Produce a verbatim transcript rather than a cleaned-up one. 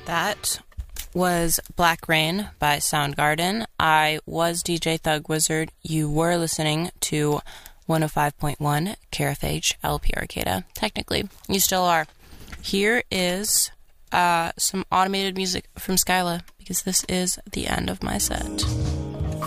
That was Black Rain by Soundgarden. I was D J Thug Wizard. You were listening to one oh five point one K R F H L P Arcata. Technically, you still are. Here is uh, some automated music from Skyla, because this is the end of my set.